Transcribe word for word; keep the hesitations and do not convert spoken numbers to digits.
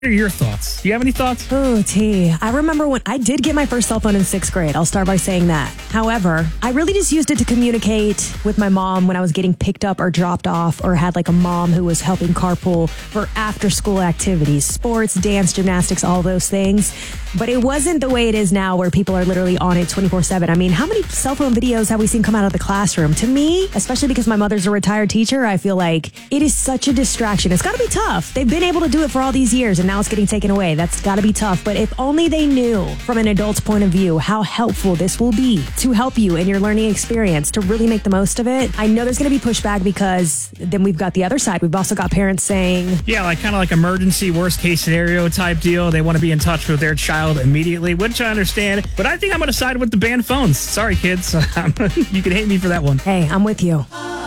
What are your thoughts? Do you have any thoughts? Oh, T. I remember when I did get my first cell phone in sixth grade. I'll start by saying that. However, I really just used it to communicate with my mom when I was getting picked up or dropped off, or had like a mom who was helping carpool for after school activities, sports, dance, gymnastics, all those things. But it wasn't the way it is now where people are literally on it twenty-four seven. I mean, how many cell phone videos have we seen come out of the classroom? To me, especially because my mother's a retired teacher, I feel like it is such a distraction. It's got to be tough. They've been able to do it for all these years, and now it's getting taken away. That's got to be tough. But if only they knew from an adult's point of view how helpful this will be to help you in your learning experience, to really make the most of it. I know there's going to be pushback because then we've got the other side. We've also got parents saying, yeah, like kind of like emergency worst case scenario type deal. They want to be in touch with their child immediately, which I understand. But I think I'm going to side with the banned phones. Sorry, kids. You can hate me for that one. Hey, I'm with you.